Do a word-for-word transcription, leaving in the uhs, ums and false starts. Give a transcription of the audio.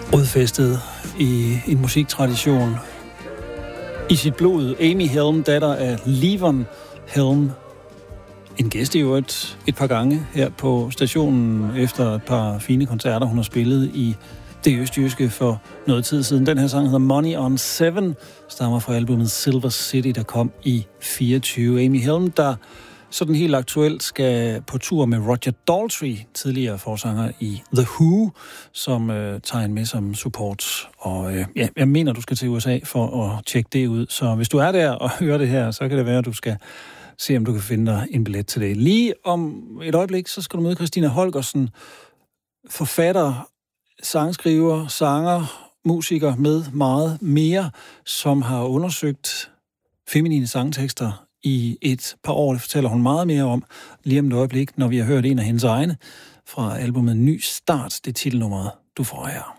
Rodfæstet i en musiktradition i sit blod. Amy Helm, datter af Levon Helm. En gæst i øvrigt et par gange her på stationen efter et par fine koncerter, hun har spillet i det østjyske for noget tid siden. Den her sang hedder Money on Seven, stammer fra albumet Silver City, der kom i fireogtyve. Amy Helm, der sådan helt aktuelt skal på tur med Roger Daltrey, tidligere forsanger i The Who, som øh, tager en med som support. Og øh, ja, jeg mener, du skal til U S A for at tjekke det ud. Så hvis du er der og hører det her, så kan det være, at du skal se, om du kan finde dig en billet til det. Lige om et øjeblik, så skal du møde Christina Holgersen, forfatter, sangskriver, sanger, musiker med meget mere, som har undersøgt feminine sangtekster i et par år. Det fortæller hun meget mere om lige om et øjeblik, når vi har hørt en af hendes egne fra albumet Ny Start, det titelnummeret, du får her.